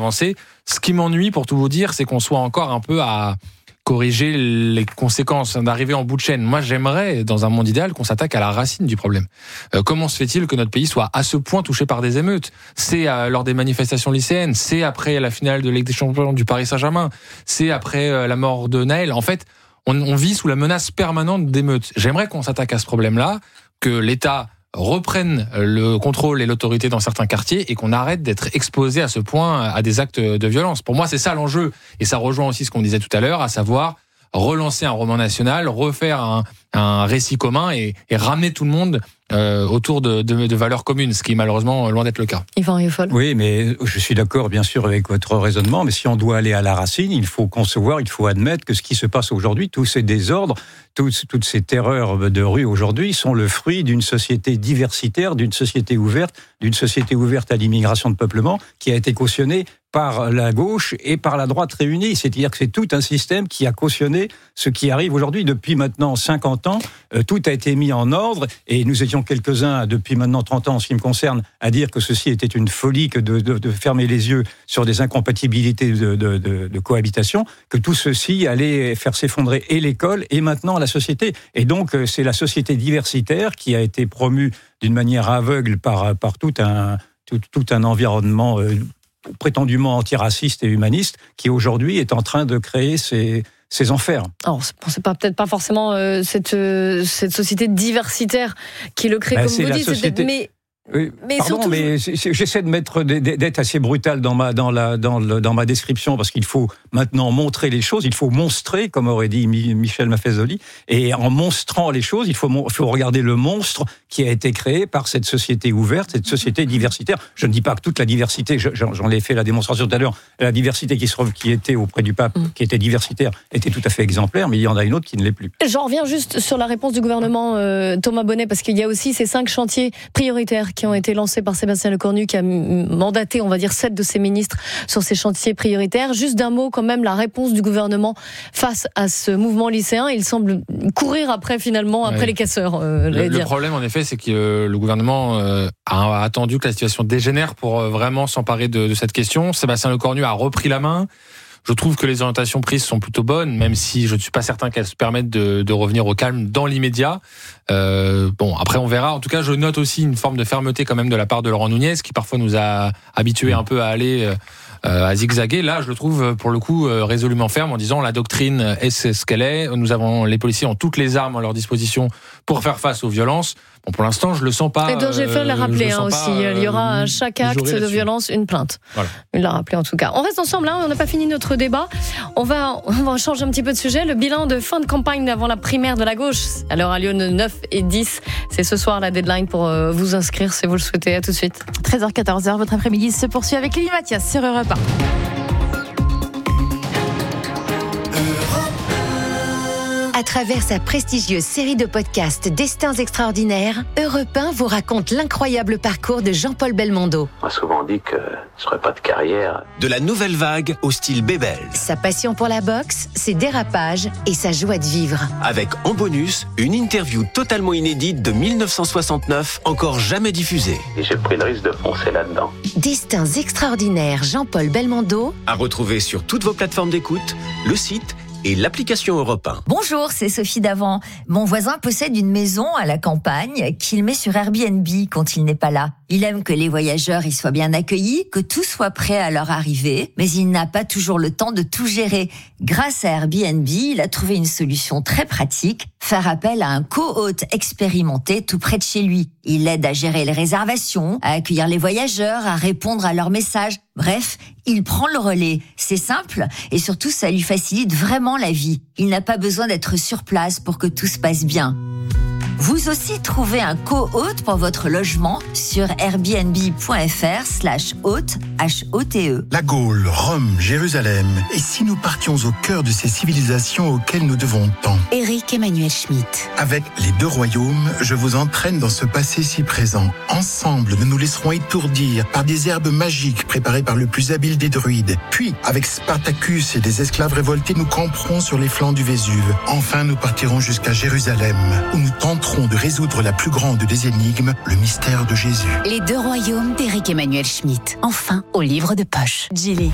avancées. Ce qui m'ennuie, pour tout vous dire, c'est qu'on soit encore un peu à corriger les conséquences, d'arriver en bout de chaîne. Moi, j'aimerais, dans un monde idéal, qu'on s'attaque à la racine du problème. Comment se fait-il que notre pays soit à ce point touché par des émeutes ? C'est lors des manifestations lycéennes, c'est après la finale de Ligue des Champions du Paris Saint-Germain, c'est après la mort de Naël. En fait, on vit sous la menace permanente d'émeutes. J'aimerais qu'on s'attaque à ce problème-là, que l'État reprenne le contrôle et l'autorité dans certains quartiers et qu'on arrête d'être exposé à ce point à des actes de violence. Pour moi, c'est ça l'enjeu. Et ça rejoint aussi ce qu'on disait tout à l'heure, à savoir relancer un roman national, refaire un récit commun et ramener tout le monde autour de valeurs communes, ce qui est malheureusement loin d'être le cas. Yvan Rieufol. Oui, mais je suis d'accord bien sûr avec votre raisonnement, mais si on doit aller à la racine, il faut concevoir, il faut admettre que ce qui se passe aujourd'hui, tous ces désordres, toutes ces terreurs de rue aujourd'hui sont le fruit d'une société diversitaire, d'une société ouverte à l'immigration de peuplement qui a été cautionnée par la gauche et par la droite réunie. C'est-à-dire que c'est tout un système qui a cautionné ce qui arrive aujourd'hui. Depuis maintenant 50 ans, tout a été mis en ordre et nous étions quelques-uns, depuis maintenant 30 ans en ce qui me concerne, à dire que ceci était une folie que de fermer les yeux sur des incompatibilités de cohabitation, que tout ceci allait faire s'effondrer et l'école et maintenant la société. Et donc c'est la société diversitaire qui a été promue d'une manière aveugle par tout un environnement prétendument antiraciste et humaniste, qui aujourd'hui est en train de créer ces enfers. Alors, c'est peut-être pas forcément cette société diversitaire qui le crée, comme vous dites, société... mais pardon, surtout... mais j'essaie d'être assez brutal dans ma description, parce qu'il faut maintenant montrer les choses, il faut monstrer, comme aurait dit Michel Maffezoli, et en monstrant les choses, il faut regarder le monstre qui a été créé par cette société ouverte, cette société diversitaire. Je ne dis pas que toute la diversité, j'en ai fait la démonstration tout à l'heure, la diversité qui était auprès du pape, qui était diversitaire, était tout à fait exemplaire, mais il y en a une autre qui ne l'est plus. J'en reviens juste sur la réponse du gouvernement, Thomas Bonnet, parce qu'il y a aussi ces 5 chantiers prioritaires qui ont été lancés par Sébastien Lecornu, qui a mandaté, on va dire, 7 de ses ministres sur ces chantiers prioritaires. Juste d'un mot, quand même, la réponse du gouvernement face à ce mouvement lycéen. Il semble courir après les casseurs. Le problème, en effet, c'est que le gouvernement a attendu que la situation dégénère pour vraiment s'emparer de cette question. Sébastien Lecornu a repris la main. Je trouve que les orientations prises sont plutôt bonnes, même si je ne suis pas certain qu'elles se permettent de revenir au calme dans l'immédiat. Après on verra. En tout cas, je note aussi une forme de fermeté quand même de la part de Laurent Nunez, qui parfois nous a habitués un peu à aller à zigzaguer. Là, je le trouve pour le coup résolument ferme en disant la doctrine est ce qu'elle est. Les policiers ont toutes les armes à leur disposition pour faire face aux violences. Bon, pour l'instant, je le sens pas. Et Dorje Eiffel l'a rappelé aussi. Il y aura à chaque acte de violence une plainte. Voilà. Il l'a rappelé en tout cas. On reste ensemble, on n'a pas fini notre débat. On va changer un petit peu de sujet. Le bilan de fin de campagne avant la primaire de la gauche. Alors à Lyon, 9 et 10. C'est ce soir la deadline pour vous inscrire si vous le souhaitez. À tout de suite. 13h-14h, votre après-midi se poursuit avec Lily Mathias sur Europe 1. À travers sa prestigieuse série de podcasts Destins extraordinaires, Europe 1 vous raconte l'incroyable parcours de Jean-Paul Belmondo. On m'a souvent dit que je n'aurais pas de carrière. De la nouvelle vague au style Bébel. Sa passion pour la boxe, ses dérapages et sa joie de vivre. Avec en bonus, une interview totalement inédite de 1969, encore jamais diffusée. Et j'ai pris le risque de foncer là-dedans. Destins extraordinaires, Jean-Paul Belmondo. À retrouver sur toutes vos plateformes d'écoute, le site et l'application Europe 1. Bonjour, c'est Sophie Davant. Mon voisin possède une maison à la campagne qu'il met sur Airbnb quand il n'est pas là. Il aime que les voyageurs y soient bien accueillis, que tout soit prêt à leur arrivée, mais il n'a pas toujours le temps de tout gérer. Grâce à Airbnb, il a trouvé une solution très pratique, faire appel à un co-hôte expérimenté tout près de chez lui. Il l'aide à gérer les réservations, à accueillir les voyageurs, à répondre à leurs messages. Bref, il prend le relais. C'est simple et surtout ça lui facilite vraiment la vie. Il n'a pas besoin d'être sur place pour que tout se passe bien. Vous aussi trouvez un co-hôte pour votre logement sur airbnb.fr/hôte, H-O-T-E. La Gaule, Rome, Jérusalem. Et si nous partions au cœur de ces civilisations auxquelles nous devons tant? Éric Emmanuel Schmitt. Avec les 2 royaumes, je vous entraîne dans ce passé si présent. Ensemble, nous nous laisserons étourdir par des herbes magiques préparées par le plus habile des druides. Puis, avec Spartacus et des esclaves révoltés, nous camperons sur les flancs du Vésuve. Enfin, nous partirons jusqu'à Jérusalem, où nous tenterons de résoudre la plus grande des énigmes, le mystère de Jésus. Les 2 royaumes d'Éric Emmanuel Schmitt. Enfin, au livre de poche. Gilles.